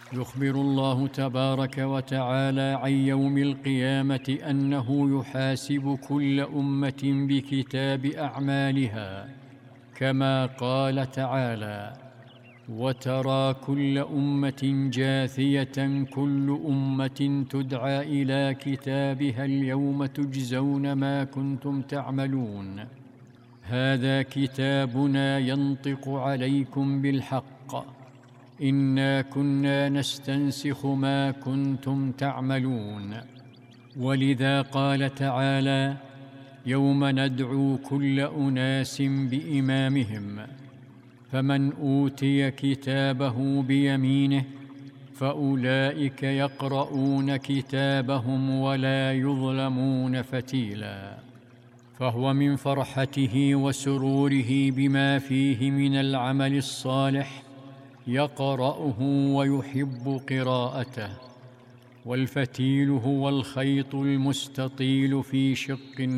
يخبر الله تبارك وتعالى عن يوم القيامة أنه يحاسب كل أمة بكتاب أعمالها، كما قال تعالى: وترى كل أمة جاثية كل أمة تدعى إلى كتابها اليوم تجزون ما كنتم تعملون. هذا كتابنا ينطق عليكم بالحق، إنا كنا نستنسخ ما كنتم تعملون. ولذا قال تعالى: يوم ندعو كل أناس بإمامهم، فمن أوتي كتابه بيمينه فأولئك يقرؤون كتابهم ولا يظلمون فتيلا. فهو من فرحته وسروره بما فيه من العمل الصالح يقرأه ويحب قراءته. والفتيل هو الخيط المستطيل في شق